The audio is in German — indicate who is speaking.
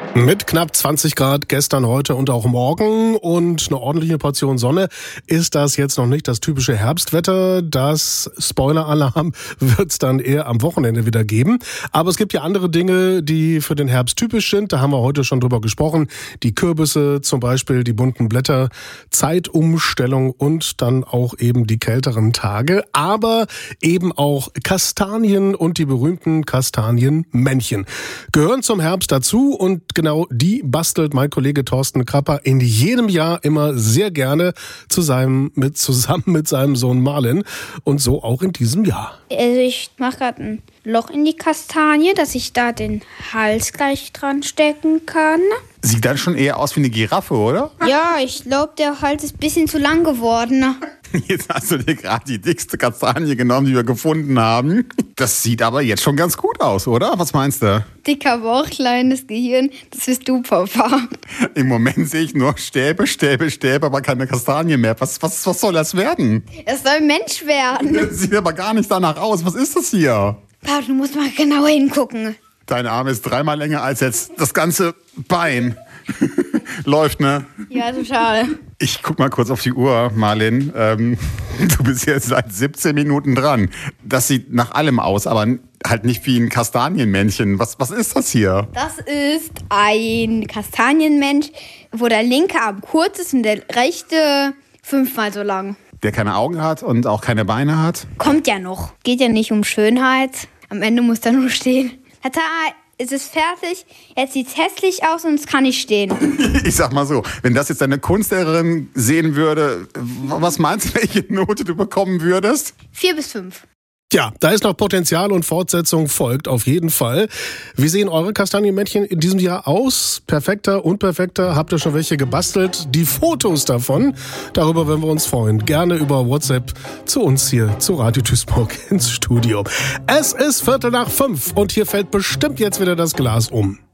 Speaker 1: Mit knapp 20 Grad gestern, heute und auch morgen und eine ordentliche Portion Sonne ist das jetzt noch nicht das typische Herbstwetter. Das Spoiler-Alarm wird es dann eher am Wochenende wieder geben. Aber es gibt ja andere Dinge, die für den Herbst typisch sind. Da haben wir heute schon drüber gesprochen. Die Kürbisse zum Beispiel, die bunten Blätter, Zeitumstellung und dann auch eben die kälteren Tage. Aber eben auch Kastanien und die berühmten Kastanienmännchen gehören zum Herbst dazu und genau die bastelt mein Kollege Thorsten Krapper in jedem Jahr immer sehr gerne zusammen mit seinem Sohn Marlin und so auch in diesem Jahr.
Speaker 2: Also ich mache gerade ein Loch in die Kastanie, dass ich da den Hals gleich dran stecken kann.
Speaker 3: Sieht dann schon eher aus wie eine Giraffe, oder?
Speaker 2: Ja, ich glaube, der Hals ist ein bisschen zu lang geworden.
Speaker 3: Jetzt hast du dir gerade die dickste Kastanie genommen, die wir gefunden haben. Das sieht aber jetzt schon ganz gut aus, oder? Was meinst du?
Speaker 2: Dicker Bauch, kleines Gehirn, das bist du, Papa.
Speaker 3: Im Moment sehe ich nur Stäbe, aber keine Kastanie mehr. Was soll das werden?
Speaker 2: Es soll ein Mensch werden.
Speaker 3: Das sieht aber gar nicht danach aus. Was ist das hier?
Speaker 2: Papa, du musst mal genau hingucken.
Speaker 3: Dein Arm ist 3-mal länger als jetzt das ganze Bein. Läuft, ne?
Speaker 2: Ja, total.
Speaker 3: Ich guck mal kurz auf die Uhr, Marlin. Du bist jetzt seit 17 Minuten dran. Das sieht nach allem aus, aber halt nicht wie ein Kastanienmännchen. Was ist das hier?
Speaker 2: Das ist ein Kastanienmensch, wo der linke Arm kurz ist und der rechte 5-mal so lang.
Speaker 3: Der keine Augen hat und auch keine Beine hat?
Speaker 2: Kommt ja noch. Geht ja nicht um Schönheit. Am Ende muss da nur stehen. Tata, es ist fertig. Jetzt sieht's hässlich aus und es kann nicht stehen.
Speaker 3: Ich sag mal so, wenn das jetzt deine Kunstlehrerin sehen würde, was meinst du, welche Note du bekommen würdest?
Speaker 2: 4 bis 5.
Speaker 1: Ja, da ist noch Potenzial und Fortsetzung folgt auf jeden Fall. Wie sehen eure Kastanienmännchen in diesem Jahr aus? Perfekter, unperfekter? Habt ihr schon welche gebastelt? Die Fotos davon, darüber werden wir uns freuen. Gerne über WhatsApp zu uns hier, zu Radio Duisburg ins Studio. Es ist 4:45 und hier fällt bestimmt jetzt wieder das Glas um.